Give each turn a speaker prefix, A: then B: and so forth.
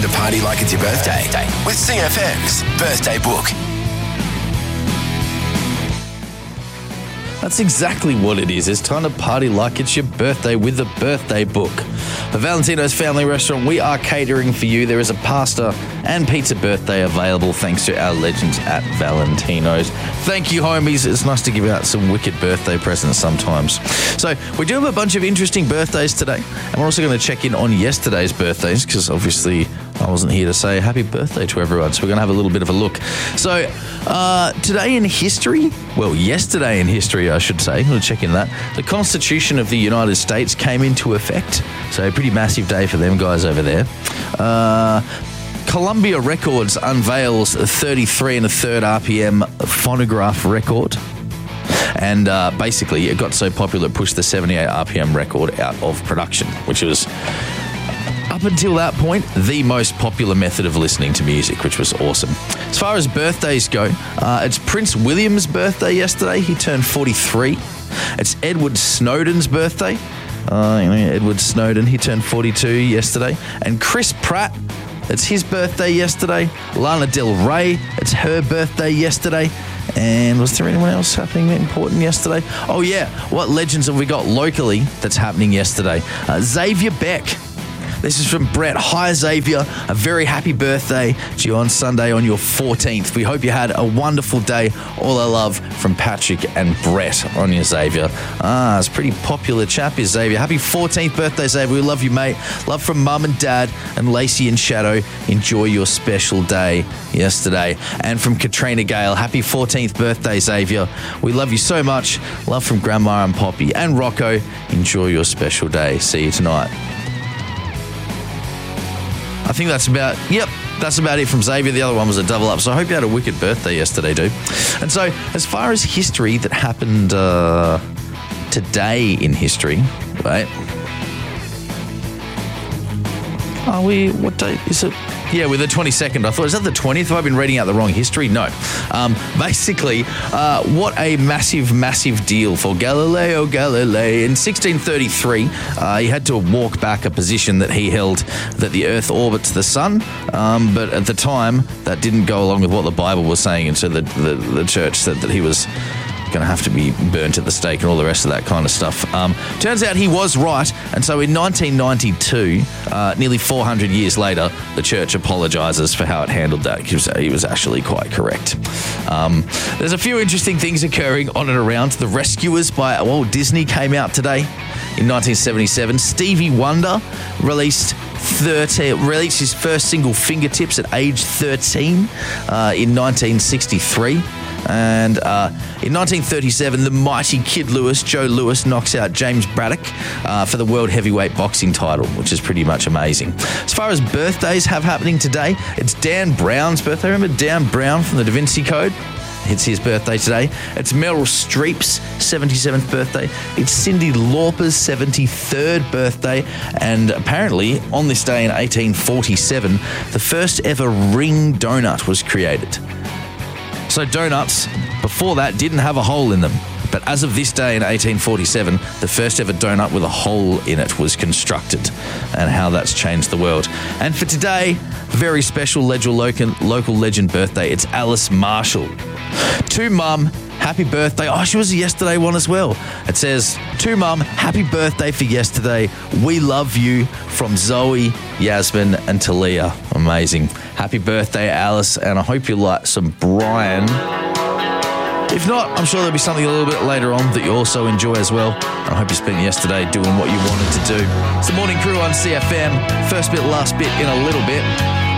A: to party like it's your birthday with CFM's Birthday Book.
B: That's exactly what it is. It's time to party like it's your birthday with the Birthday Book. For Valentino's Family Restaurant, we are catering for you. There is a pasta and pizza birthday available thanks to our legends at Valentino's. Thank you, homies. It's nice to give out some wicked birthday presents sometimes. So we do have a bunch of interesting birthdays today, and we're also going to check in on yesterday's birthdays because obviously I wasn't here to say happy birthday to everyone, so we're going to have a little bit of a look. So today in history, well, yesterday in history, I should say, we'll check in that, the Constitution of the United States came into effect, so a pretty massive day for them guys over there. Columbia Records unveils a 33 1/3 RPM phonograph record. And basically, it got so popular it pushed the 78 RPM record out of production, which was, up until that point, the most popular method of listening to music, which was awesome. As far as birthdays go, it's Prince William's birthday yesterday. He turned 43. It's Edward Snowden's birthday. Edward Snowden, he turned 42 yesterday. And Chris Pratt, it's his birthday yesterday. Lana Del Rey, it's her birthday yesterday. And was there anyone else happening important yesterday? Oh yeah, what legends have we got locally that's happening yesterday? Xavier Beck. This is from Brett. Hi, Xavier. A very happy birthday to you on Sunday on your 14th. We hope you had a wonderful day. All our love from Patrick and Brett on you, Xavier. It's a pretty popular chap here, Xavier. Happy 14th birthday, Xavier. We love you, mate. Love from Mum and Dad and Lacey and Shadow. Enjoy your special day yesterday. And from Katrina Gale, happy 14th birthday, Xavier. We love you so much. Love from Grandma and Poppy and Rocco. Enjoy your special day. See you tonight. I think that's about it from Xavier. The other one was a double up. So I hope you had a wicked birthday yesterday, dude. And so as far as history that happened today in history, right? What date is it? Yeah, we're the 22nd. I thought, is that the 20th? Have I been reading out the wrong history? No. Basically, what a massive, massive deal for Galileo Galilei. In 1633, he had to walk back a position that he held that the Earth orbits the Sun, but at the time, that didn't go along with what the Bible was saying, and so the church said that he was going to have to be burnt at the stake and all the rest of that kind of stuff. Turns out he was right, and so in 1992, nearly 400 years later, the church apologises for how it handled that, because he was actually quite correct. There's a few interesting things occurring on and around. The Rescuers by Walt Disney came out today in 1977. Stevie Wonder released his first single, Fingertips, at age 13 in 1963. And in 1937, the mighty Kid Lewis, Joe Louis, knocks out James Braddock for the World Heavyweight Boxing title, which is pretty much amazing. As far as birthdays have happening today, it's Dan Brown's birthday. Remember Dan Brown from the Da Vinci Code? It's his birthday today. It's Meryl Streep's 77th birthday. It's Cyndi Lauper's 73rd birthday. And apparently, on this day in 1847, the first ever ring donut was created. So donuts, before that, didn't have a hole in them. But as of this day in 1847, the first ever donut with a hole in it was constructed, and how that's changed the world. And for today, very special local legend birthday. It's Alice Marshall. To Mum, happy birthday. Oh, she was a yesterday one as well. It says, to Mum, happy birthday for yesterday. We love you, from Zoe, Yasmin and Talia. Amazing. Happy birthday, Alice, and I hope you like some Brian. If not, I'm sure there'll be something a little bit later on that you also enjoy as well. I hope you spent yesterday doing what you wanted to do. It's the Morning Crew on CFM. First bit, last bit in a little bit.